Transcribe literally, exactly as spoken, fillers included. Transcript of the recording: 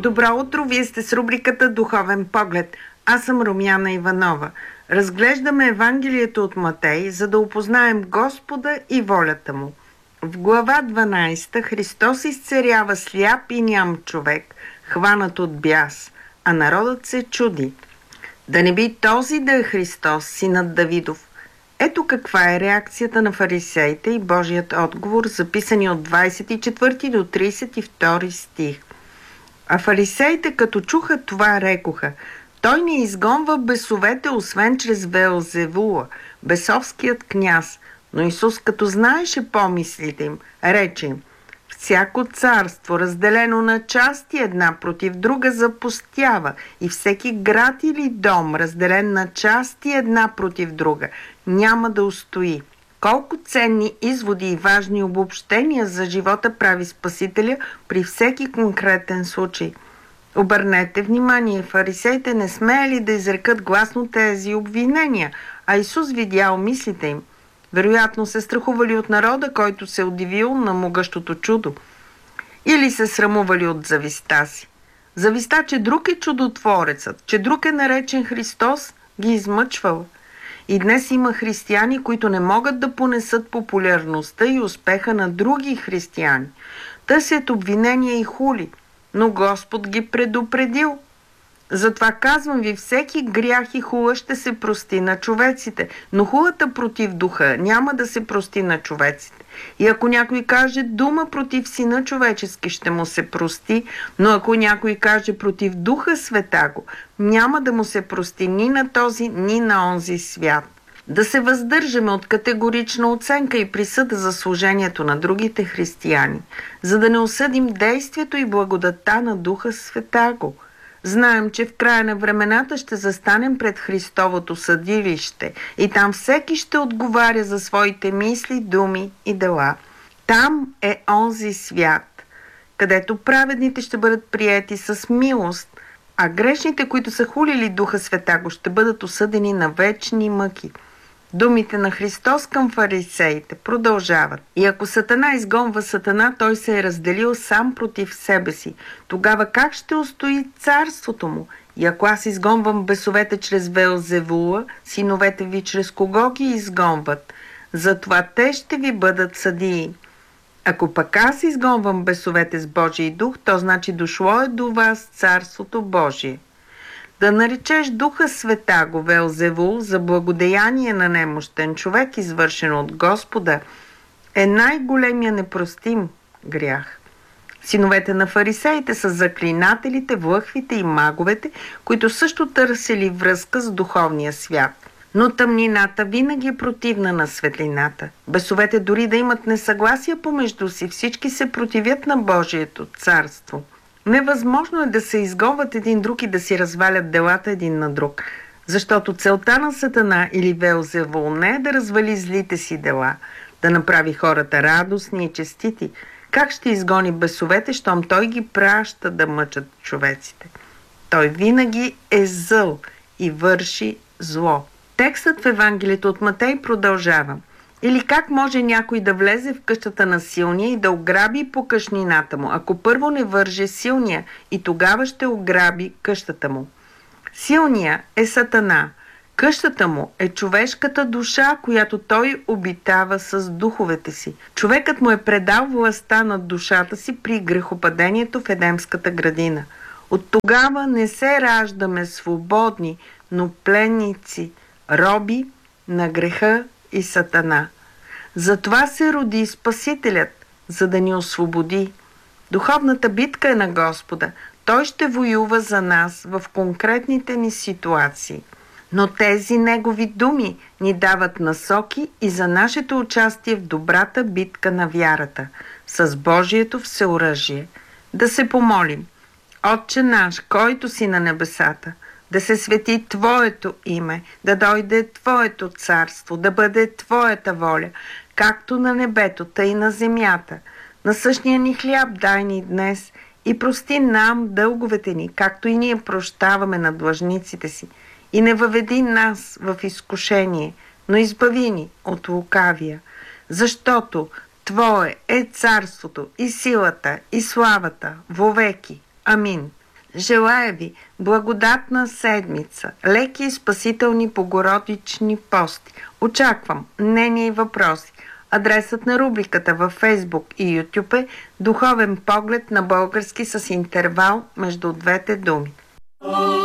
Добро утро, вие сте с рубриката Духовен поглед. Аз съм Румяна Иванова. Разглеждаме Евангелието от Матей, за да опознаем Господа и волята му. В глава дванадесета Христос изцерява сляп и ням човек, хванат от бяс, а народът се чуди. Да не би този да е Христос, синът Давидов? Ето каква е реакцията на фарисеите и Божият отговор, записани от двадесет и четвърти до тридесет и втори стих. А фарисеите, като чуха това, рекоха: той не изгонва бесовете, освен чрез Велзевула, бесовският княз. Но Исус, като знаеше помислите им, рече им: всяко царство, разделено на части една против друга, запустява, и всеки град или дом, разделен на части една против друга, няма да устои. Колко ценни изводи и важни обобщения за живота прави Спасителя при всеки конкретен случай. Обърнете внимание, фарисеите не смеели да изрекат гласно тези обвинения, а Исус видял мислите им. Вероятно се страхували от народа, който се удивил на могъщото чудо. Или се срамували от зависта си. Зависта, че друг е чудотворецът, че друг е наречен Христос, ги измъчвала. И днес има християни, които не могат да понесат популярността и успеха на други християни. Търсят обвинения и хули, но Господ ги предупредил. Затова казвам ви, всеки грях и хула ще се прости на човеците, но хулата против духа няма да се прости на човеците. И ако някой каже дума против Сина човечески, ще му се прости, но ако някой каже против Духа Светаго, няма да му се прости ни на този, ни на онзи свят. Да се въздържаме от категорична оценка и присъда за служението на другите християни, за да не осъдим действието и благодатта на Духа Светаго. Знаем, че в края на времената ще застанем пред Христовото съдилище и там всеки ще отговаря за своите мисли, думи и дела. Там е онзи свят, където праведните ще бъдат приети с милост, а грешните, които са хулили Духа Светаго, ще бъдат осъдени на вечни мъки. Думите на Христос към фарисеите продължават. И ако Сатана изгонва Сатана, той се е разделил сам против себе си. Тогава как ще устои царството му? И ако аз изгонвам бесовете чрез Велзевула, синовете ви чрез кого ги изгонват? Затова те ще ви бъдат съдии. Ако пък аз изгонвам бесовете с Божий дух, то значи дошло е до вас царството Божие. Да наречеш Духа Светаго Велзевул за благодеяние на немощен човек, извършено от Господа, е най-големия непростим грях. Синовете на фарисеите са заклинателите, влъхвите и маговете, които също търсили връзка с духовния свят. Но тъмнината винаги е противна на светлината. Бесовете, дори да имат несъгласия помежду си, всички се противят на Божието царство. Невъзможно е да се изгонват един друг и да си развалят делата един на друг, защото целта на Сатана или Велзевул не е да развали злите си дела, да направи хората радостни и честити. Как ще изгони бесовете, щом той ги праща да мъчат човеците? Той винаги е зъл и върши зло. Текстът в Евангелието от Матей продължава. Или как може някой да влезе в къщата на силния и да ограби покъшнината му, ако първо не върже силния и тогава ще ограби къщата му? Силния е Сатана. Къщата му е човешката душа, която той обитава с духовете си. Човекът му е предал властта над душата си при грехопадението в Едемската градина. От тогава не се раждаме свободни, но пленници, роби на греха и Сатана. Затова се роди Спасителят, за да ни освободи. Духовната битка е на Господа. Той ще воюва за нас в конкретните ни ситуации. Но тези негови думи ни дават насоки и за нашето участие в добрата битка на вярата, с Божието всеоръжие. Да се помолим. Отче наш, който си на небесата, да се свети Твоето име, да дойде Твоето царство, да бъде Твоята воля, както на небето, тъй на земята. Насъщния ни хляб дай ни днес и прости нам дълговете ни, както и ние прощаваме на длъжниците си. И не въведи нас в изкушение, но избави ни от лукавия, защото Твое е царството и силата и славата вовеки. Амин. Желая ви благодатна седмица, леки и спасителни богородични пости. Очаквам мнения и въпроси. Адресът на рубриката във Фейсбук и Ютуб е Духовен поглед на български с интервал между двете думи.